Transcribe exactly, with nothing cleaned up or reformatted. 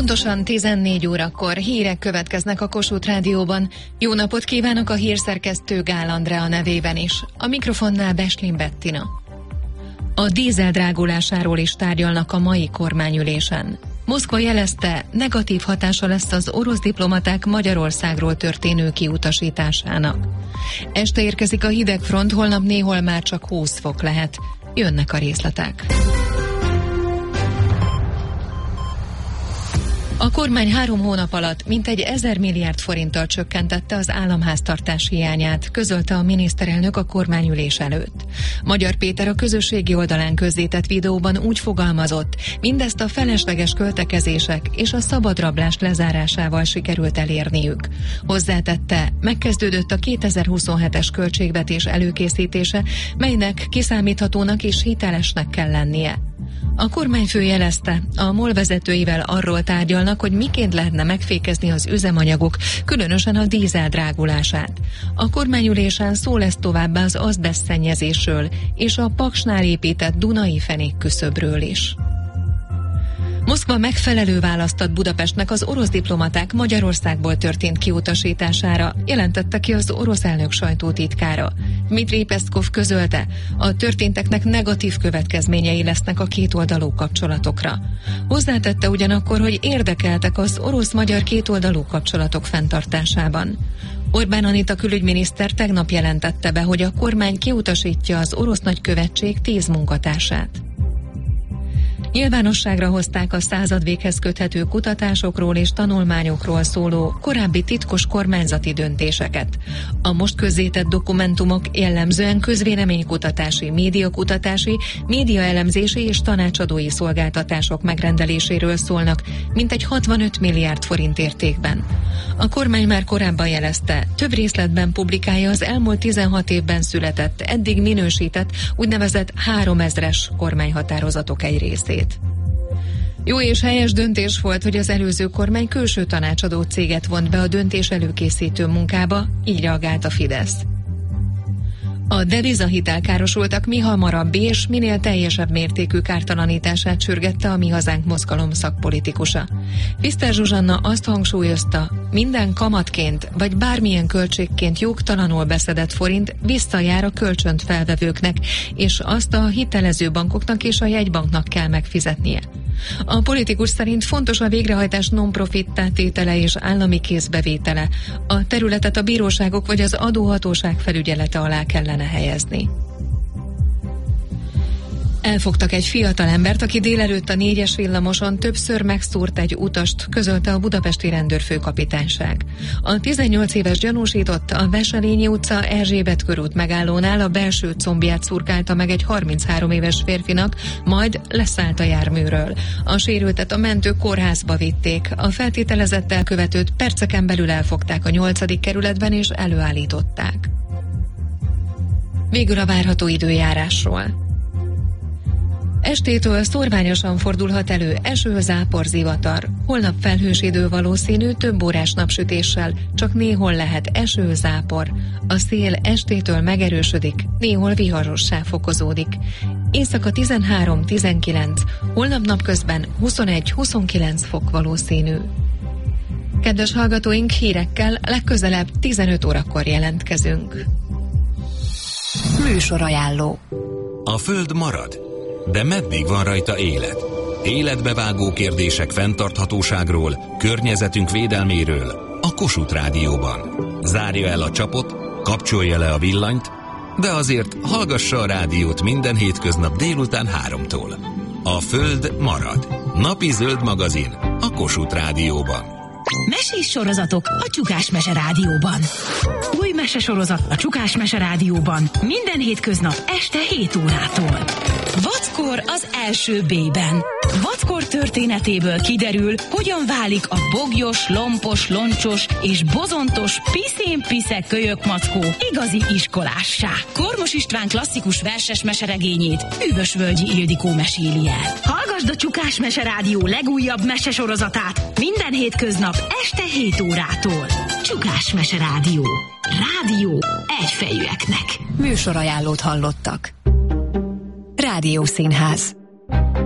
Pontosan tizennégy órakor hírek következnek a Kossuth Rádióban. Jó napot kívánok a hírszerkesztő Gál Andrea nevében is. A mikrofonnál Beslin Bettina. A dízel drágulásáról is tárgyalnak a mai kormányülésen. Moszkva jelezte, negatív hatása lesz az orosz diplomaták Magyarországról történő kiutasításának. Este érkezik a hidegfront, holnap néhol már csak húsz fok lehet. Jönnek a részletek. A kormány három hónap alatt mintegy ezer milliárd forinttal csökkentette az államháztartás hiányát, közölte a miniszterelnök a kormányülés előtt. Magyar Péter a közösségi oldalán közzétett videóban úgy fogalmazott, mindezt a felesleges költekezések és a szabadrablás lezárásával sikerült elérniük. Hozzátette, megkezdődött a kétezer-huszonhetes költségvetés előkészítése, melynek kiszámíthatónak és hitelesnek kell lennie. A kormányfő jelezte, a MOL vezetőivel arról tárgyalnak, hogy miként lehetne megfékezni az üzemanyagok, különösen a dízel drágulását. A kormányülésen szó lesz továbbá az azbeszt szennyezésről és a Paksnál épített Dunai fenék küszöbről is. Moszkva megfelelő választ ad Budapestnek az orosz diplomaták Magyarországból történt kiutasítására, jelentette ki az orosz elnök sajtótitkára. Dmitri Peszkov közölte, a történteknek negatív következményei lesznek a kétoldalú kapcsolatokra. Hozzátette ugyanakkor, hogy érdekeltek az orosz-magyar kétoldalú kapcsolatok fenntartásában. Orbán Anita külügyminiszter tegnap jelentette be, hogy a kormány kiutasítja az orosz nagykövetség tíz munkatársát. Nyilvánosságra hozták a századvéghez köthető kutatásokról és tanulmányokról szóló korábbi titkos kormányzati döntéseket. A most közzétett dokumentumok jellemzően közvéleménykutatási, médiakutatási, médiaelemzési és tanácsadói szolgáltatások megrendeléséről szólnak, mintegy hatvanöt milliárd forint értékben. A kormány már korábban jelezte, több részletben publikálja az elmúlt tizenhat évben született, eddig minősített, úgynevezett háromezres kormányhatározatok egy részét. Jó és helyes döntés volt, hogy az előző kormány külső tanácsadó céget vont be a döntés előkészítő munkába, így reagált a Fidesz. A devizahitelkárosultak mi hamarabbi és minél teljesebb mértékű kártalanítását sürgette a Mi Hazánk mozgalom szakpolitikusa. Piszter Zsuzsanna azt hangsúlyozta, minden kamatként vagy bármilyen költségként jogtalanul beszedett forint visszajár a kölcsönt felvevőknek, és azt a hitelező bankoknak és a jegybanknak kell megfizetnie. A politikus szerint fontos a végrehajtás non-profit tétele és állami kézbevétele. A területet a bíróságok vagy az adóhatóság felügyelete alá kellene helyezni. Elfogtak egy fiatalembert, aki délelőtt a négyes villamoson többször megszúrt egy utast, közölte a budapesti rendőrfőkapitányság. A tizennyolc éves gyanúsított a Veselényi utca Erzsébet körút megállónál a belső combját szurkálta meg egy harminchárom éves férfinak, majd leszállt a járműről. A sérültet a mentők kórházba vitték, a feltételezett elkövetőt perceken belül elfogták a nyolcadik kerületben és előállították. Végül a várható időjárásról. Estétől szórványosan fordulhat elő eső, zápor, zivatar. Holnap felhős idő valószínű, több órás napsütéssel, csak néhol lehet eső, zápor. A szél estétől megerősödik, néhol viharossá fokozódik. Éjszaka tizenhárom tizenkilenc, holnap napközben huszonegy-huszonkilenc fok valószínű. Kedves hallgatóink, hírekkel legközelebb tizenöt órakor jelentkezünk. Műsorajánló. A Föld marad, de meddig van rajta élet? Életbevágó kérdések fenntarthatóságról, környezetünk védelméről a Kossuth Rádióban. Zárja el a csapot, kapcsolja le a villanyt, de azért hallgassa a rádiót minden hétköznap délután háromtól. A Föld marad. Napi zöld magazin a Kossuth Rádióban. Mesés sorozatok a Csukás Mese Rádióban. Új mesesorozat a Csukás Mese Rádióban minden hétköznap este hét órától. Vackor az első B-ben. Vackor történetéből kiderül, hogyan válik a bogyos, lompos, loncsos és bozontos piszén-piszek kölyök mackó igazi iskolássá. Kormos István klasszikus verses meseregényét Hűvösvölgyi Ildikó meséli el. Hallgasd a Csukás Mese Rádió legújabb mesesorozatát minden hétköznap este hét órától. Csukás Mese Rádió. Rádió egyfejűeknek. Műsorajánlót hallottak. Rádiószínház.